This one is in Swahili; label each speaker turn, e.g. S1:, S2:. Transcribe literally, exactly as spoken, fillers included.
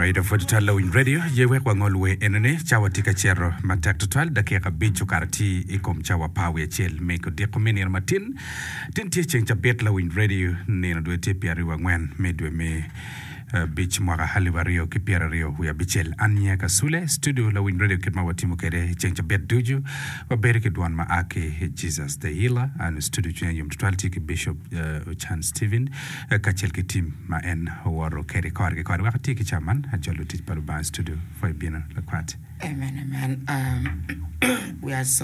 S1: Alright, for the Lawin Radio, yewe kwa ngolwe enene chawa tika chero mantak total dakika bicho karati ikom chawa pawe chel meko deko menir matin tin tie cheng chabet Lawin Radio nena dwe te piari wa ngwen medwe me Uh, beach mwaka haliwa rio kipiara rio huya bichel anya kasule studio Lawin Radio kitma watimu kere chencha bet duju wa berike duan ma ake Jesus the Healer and studio chunya yum tutualiti ki Bishop uh, Chan Stephen uh, kachel ki team ma en waro kere kore kore wakati ki chaman ajolu tich paruban studio for bina lakwati.
S2: Amen, amen. Um, we are so